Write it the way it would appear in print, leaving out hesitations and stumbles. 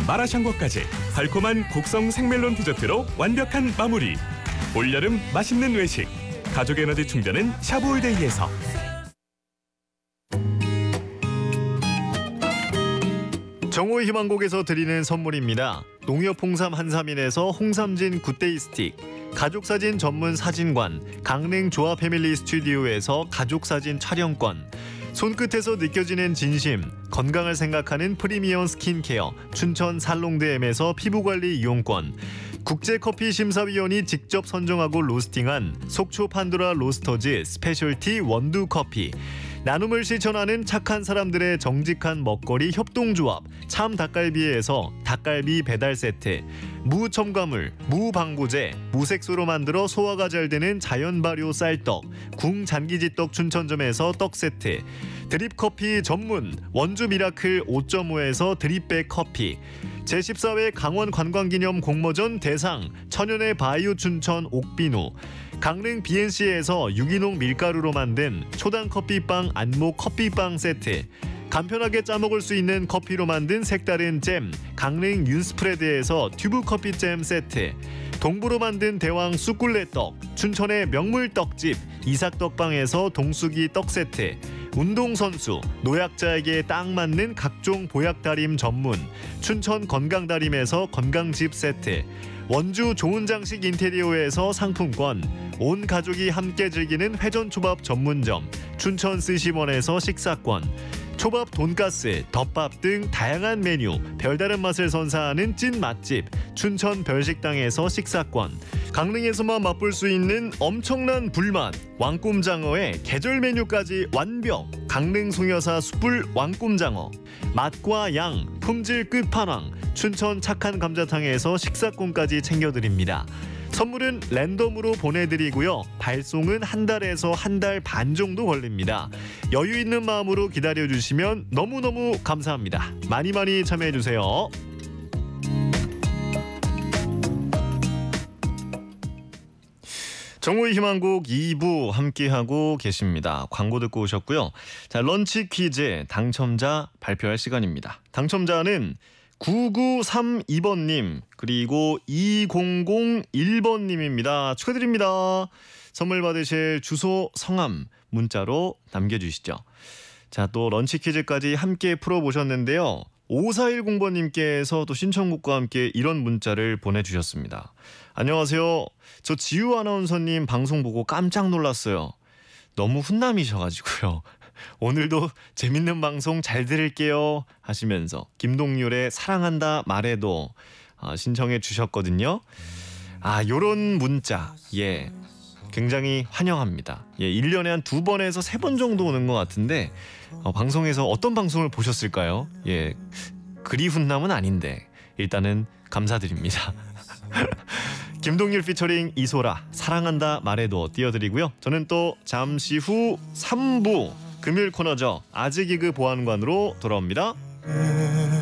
마라샹궈까지 달콤한 곡성 생멜론 디저트로 완벽한 마무리. 올여름 맛있는 외식. 가족 에너지 충전은 샤브올데이에서. 정오의 희망곡에서 드리는 선물입니다. 농협 홍삼 한삼인에서 홍삼진 굿데이 스틱, 가족사진 전문 사진관 강릉 조아 패밀리 스튜디오에서 가족사진 촬영권, 손끝에서 느껴지는 진심, 건강을 생각하는 프리미엄 스킨케어 춘천 살롱드엠에서 피부관리 이용권, 국제커피 심사위원이 직접 선정하고 로스팅한 속초 판도라 로스터즈 스페셜티 원두커피, 나눔을 실천하는 착한 사람들의 정직한 먹거리 협동조합 참 닭갈비에서 닭갈비 배달 세트, 무첨가물, 무방부제, 무색소로 만들어 소화가 잘 되는 자연 발효 쌀떡, 궁잔기지떡 춘천점에서 떡 세트, 드립커피 전문 원주 미라클 5.5에서 드립백 커피, 제14회 강원 관광기념 공모전 대상 천연의 바이오 춘천 옥비누, 강릉 BNC에서 유기농 밀가루로 만든 초당 커피빵 안목 커피빵 세트, 간편하게 짜먹을 수 있는 커피로 만든 색다른 잼 강릉 윤스프레드에서 튜브 커피잼 세트, 동부로 만든 대왕 쑥굴레떡 춘천의 명물 떡집 이삭떡방에서 동수기 떡 세트, 운동선수 노약자에게 딱 맞는 각종 보약다림 전문 춘천 건강다림에서 건강집 세트, 원주 좋은 장식 인테리어에서 상품권, 온 가족이 함께 즐기는 회전초밥 전문점 춘천 스시원에서 식사권, 초밥, 돈가스, 덮밥 등 다양한 메뉴 별다른 맛을 선사하는 찐 맛집 춘천 별식당에서 식사권, 강릉에서만 맛볼 수 있는 엄청난 불맛 왕꿈장어의 계절 메뉴까지 완벽 강릉 송여사 숯불 왕꿈장어, 맛과 양 품질 끝판왕 춘천 착한 감자탕에서 식사권까지 챙겨드립니다. 선물은 랜덤으로 보내드리고요. 발송은 한 달에서 한 달 반 정도 걸립니다. 여유 있는 마음으로 기다려주시면 너무너무 감사합니다. 많이 많이 참여해주세요. 정오의 희망곡 2부 함께하고 계십니다. 광고 듣고 오셨고요. 자, 런치 퀴즈 당첨자 발표할 시간입니다. 당첨자는 9932번님 그리고 2001번님입니다. 축하드립니다. 선물 받으실 주소, 성함 문자로 남겨주시죠. 자, 또 런치 퀴즈까지 함께 풀어보셨는데요. 5410번님께서 또 신청곡과 함께 이런 문자를 보내주셨습니다. 안녕하세요. 저 지우 아나운서님 방송 보고 깜짝 놀랐어요. 너무 훈남이셔가지고요. 오늘도 재밌는 방송 잘 들을게요 하시면서 김동률의 사랑한다 말해도 신청해 주셨거든요. 요런 문자 굉장히 환영합니다. 1년에 한 2번에서 3번 정도 오는 것 같은데 방송에서 어떤 방송을 보셨을까요? 그리 훈남은 아닌데 일단은 감사드립니다. 김동률 피처링 이소라 사랑한다 말해도 띄워드리고요. 저는 또 잠시 후 3부 금요일 코너죠. 아재 개그 보안관으로 돌아옵니다.